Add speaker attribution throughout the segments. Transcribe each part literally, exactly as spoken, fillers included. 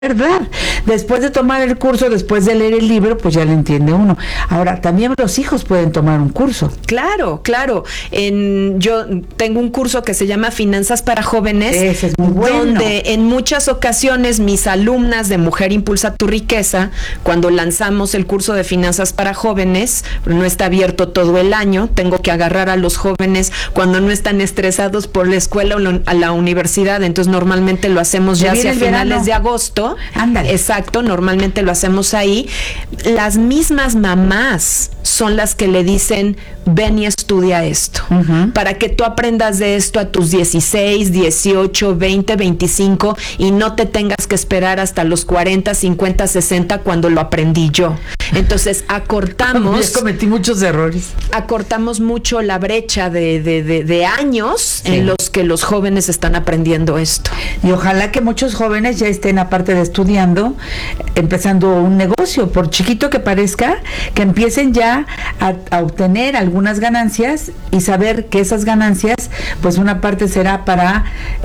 Speaker 1: verdad. Después de tomar el curso, después de leer el libro, pues ya lo entiende uno. Ahora, también los hijos pueden tomar un curso.
Speaker 2: Claro, claro. En, yo tengo un curso que se llama Finanzas para Jóvenes.
Speaker 1: Ese es muy bueno.
Speaker 2: Donde en muchas ocasiones mis alumnas de Mujer Impulsa tu Riqueza, cuando lanzamos el curso de Finanzas para Jóvenes, no está abierto todo el año, tengo que agarrar a los jóvenes cuando no están estresados por la escuela o la, a la universidad, entonces normalmente lo hacemos ya hacia finales de agosto.
Speaker 1: Ándale.
Speaker 2: Exacto, normalmente lo hacemos ahí. Las mismas mamás son las que le dicen, ven y estudia esto, uh-huh. para que tú aprendas de esto a tus dieciséis, dieciocho, veinte, veinticinco y no te tengas que esperar hasta los cuarenta, cincuenta, sesenta cuando lo aprendí yo. Entonces acortamos...
Speaker 1: Yo cometí muchos errores.
Speaker 2: Acortamos mucho la brecha de, de, de, de años sí. en los que los jóvenes están aprendiendo esto.
Speaker 1: Y ojalá que muchos jóvenes ya estén, aparte de estudiando, empezando un negocio, por chiquito que parezca, que empiecen ya a, a obtener algunas ganancias y saber que esas ganancias, pues una parte será para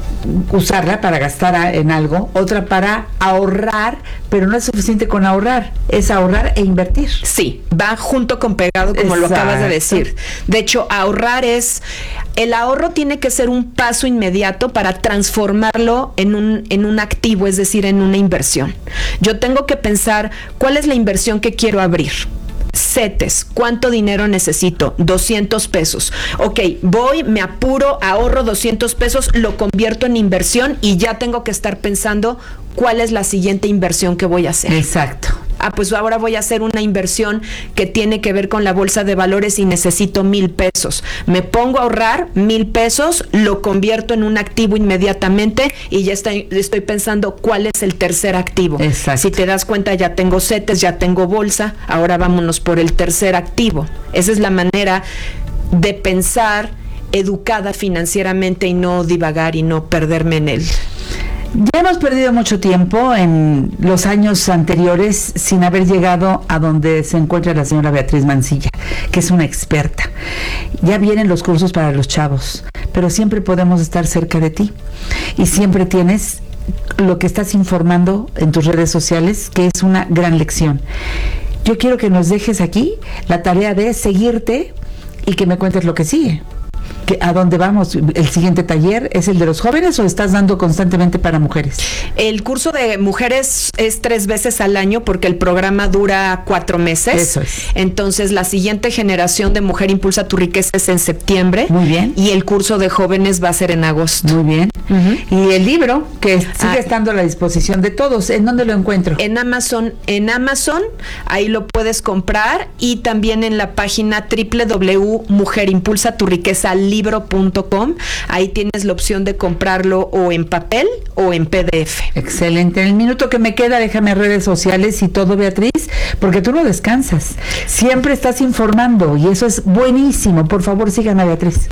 Speaker 1: usarla, para gastar en algo, otra para ahorrar, pero no es suficiente con ahorrar, es ahorrar e invertir.
Speaker 2: Sí, va junto con pegado, como Exacto. lo acabas de decir. De hecho, ahorrar es... El ahorro tiene que ser un paso inmediato para transformarlo en un, en un activo, es decir, en una inversión. Yo tengo que pensar, ¿cuál es la inversión que quiero abrir? CETES, ¿cuánto dinero necesito? doscientos pesos. Ok, voy, me apuro, ahorro doscientos pesos, lo convierto en inversión y ya tengo que estar pensando cuál es la siguiente inversión que voy a hacer.
Speaker 1: Exacto.
Speaker 2: Ah, pues ahora voy a hacer una inversión que tiene que ver con la bolsa de valores y necesito mil pesos. Me pongo a ahorrar mil pesos, lo convierto en un activo inmediatamente y ya estoy, estoy pensando cuál es el tercer activo.
Speaker 1: Exacto.
Speaker 2: Si te das cuenta, ya tengo CETES, ya tengo bolsa, ahora vámonos por el tercer activo. Esa es la manera de pensar educada financieramente y no divagar y no perderme en él.
Speaker 1: Ya hemos perdido mucho tiempo en los años anteriores sin haber llegado a donde se encuentra la señora Beatriz Mancilla, que es una experta. Ya vienen los cursos para los chavos, pero siempre podemos estar cerca de ti y siempre tienes lo que estás informando en tus redes sociales, que es una gran lección. Yo quiero que nos dejes aquí la tarea de seguirte y que me cuentes lo que sigue. ¿A dónde vamos? ¿El siguiente taller es el de los jóvenes o estás dando constantemente para mujeres?
Speaker 2: El curso de mujeres es tres veces al año porque el programa dura cuatro meses.
Speaker 1: Eso es.
Speaker 2: Entonces la siguiente generación de Mujer Impulsa tu Riqueza es en septiembre.
Speaker 1: Muy bien.
Speaker 2: Y el curso de jóvenes va a ser en agosto.
Speaker 1: Muy bien. Uh-huh. Y el libro, que sigue ah, estando a la disposición de todos, ¿en dónde lo encuentro?
Speaker 2: En Amazon, en Amazon, ahí lo puedes comprar y también en la página doble u doble u doble u punto mujer impulsa tu riqueza libro punto com. Ahí tienes la opción de comprarlo o en papel o en P D F.
Speaker 1: Excelente. En el minuto que me queda, déjame redes sociales y todo, Beatriz, porque tú no descansas. Siempre estás informando y eso es buenísimo. Por favor, sigan a Beatriz.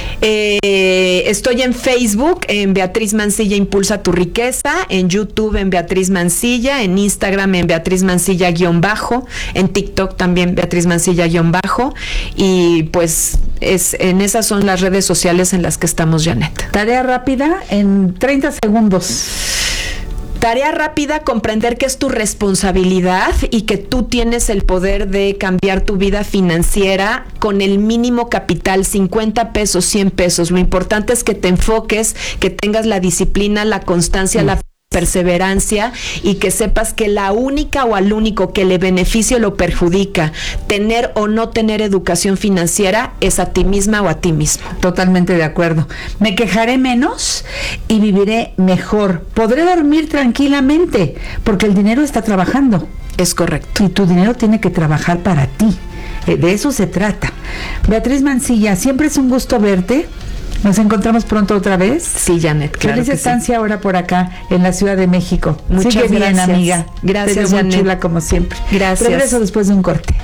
Speaker 2: Eh, estoy en Facebook, en Beatriz Mancilla Impulsa tu Riqueza, en YouTube en Beatriz Mancilla, en Instagram en Beatriz Mancilla guión bajo, en TikTok también Beatriz Mancilla guión bajo, y pues es, en esas son las redes sociales en las que estamos, Janet.
Speaker 1: Tarea rápida en treinta segundos.
Speaker 2: Tarea rápida, comprender que es tu responsabilidad y que tú tienes el poder de cambiar tu vida financiera con el mínimo capital, cincuenta pesos, cien pesos. Lo importante es que te enfoques, que tengas la disciplina, la constancia, sí. la perseverancia y que sepas que la única o al único que le beneficia o lo perjudica tener o no tener educación financiera es a ti misma o a ti mismo.
Speaker 1: Totalmente de acuerdo. Me quejaré menos y viviré mejor. Podré dormir tranquilamente porque el dinero está trabajando.
Speaker 2: Es correcto.
Speaker 1: Y tu dinero tiene que trabajar para ti. De eso se trata. Beatriz Mancilla, siempre es un gusto verte. ¿Nos encontramos pronto otra vez?
Speaker 2: Sí, Janet, claro.
Speaker 1: Feliz estancia sí. ahora por acá, en la Ciudad de México.
Speaker 2: Muchas
Speaker 1: Sigue
Speaker 2: gracias.
Speaker 1: bien, amiga.
Speaker 2: Gracias,
Speaker 1: Janet.
Speaker 2: Muy
Speaker 1: chula como siempre.
Speaker 2: Gracias.
Speaker 1: Regreso después de un corte.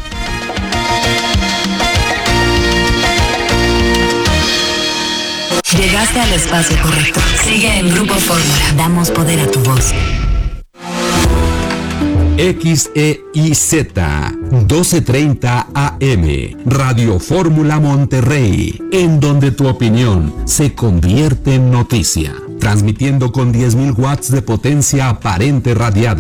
Speaker 3: Llegaste al espacio correcto. Sigue en Grupo Fórmula. Damos poder a tu voz.
Speaker 4: X E I Z doce treinta A M Radio Fórmula Monterrey, en donde tu opinión se convierte en noticia. transmitiendo con diez mil watts de potencia aparente radiada.